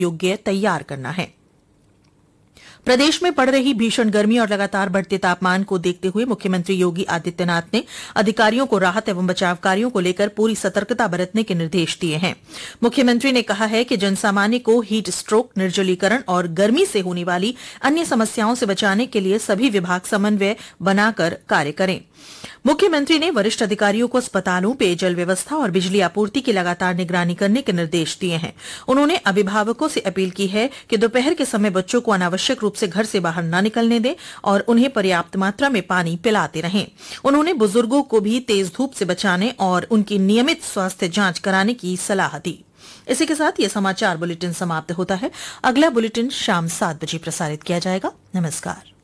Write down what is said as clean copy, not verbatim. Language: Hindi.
योग्य तैयार करना है। प्रदेश में पड़ रही भीषण गर्मी और लगातार बढ़ते तापमान को देखते हुए मुख्यमंत्री योगी आदित्यनाथ ने अधिकारियों को राहत एवं बचाव कार्यों को लेकर पूरी सतर्कता बरतने के निर्देश दिए हैं। मुख्यमंत्री ने कहा है कि जनसामान्य को हीट स्ट्रोक, निर्जलीकरण और गर्मी से होने वाली अन्य समस्याओं से बचाने के लिए सभी विभाग समन्वय बनाकर कार्य करें। मुख्यमंत्री ने वरिष्ठ अधिकारियों को अस्पतालों, पेयजल व्यवस्था और बिजली आपूर्ति की लगातार निगरानी करने के निर्देश दिए हैं। उन्होंने अभिभावकों से अपील की है कि दोपहर के समय बच्चों को अनावश्यक रूप से घर से बाहर न निकलने दें और उन्हें पर्याप्त मात्रा में पानी पिलाते रहें। उन्होंने बुजुर्गों को भी तेज धूप से बचाने और उनकी नियमित स्वास्थ्य जांच कराने की सलाह दी। इसी के साथ ये समाचार बुलेटिन समाप्त होता है। अगला बुलेटिन शाम 7 बजे प्रसारित किया जाएगा। नमस्कार।